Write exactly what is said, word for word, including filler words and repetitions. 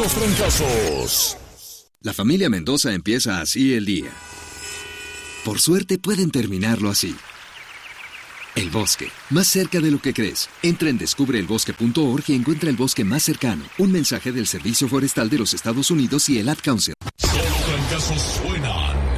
los trancazos. La familia Mendoza empieza así el día. Por suerte pueden terminarlo así. El bosque, más cerca de lo que crees. Entra en descubre el bosque punto org y encuentra el bosque más cercano. Un mensaje del Servicio Forestal de los Estados Unidos y el Ad Council. Solo trancazos suenan.